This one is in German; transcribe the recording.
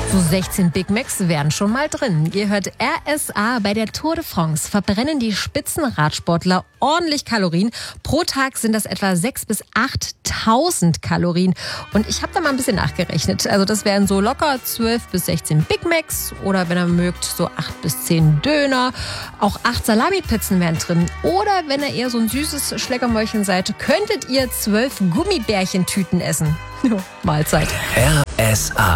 So 16 Big Macs wären schon mal drin. Ihr hört RSA. Bei der Tour de France verbrennen die Spitzenradsportler ordentlich Kalorien. Pro Tag sind das etwa 6.000 bis 8.000 Kalorien. Und ich habe da mal ein bisschen nachgerechnet. Also das wären so locker 12 bis 16 Big Macs oder wenn ihr mögt so 8 bis 10 Döner. Auch 8 Salami-Pizzen wären drin. Oder wenn ihr eher so ein süßes Schleckermäulchen seid, könntet ihr 12 Gummibärchentüten essen. Mahlzeit. RSA.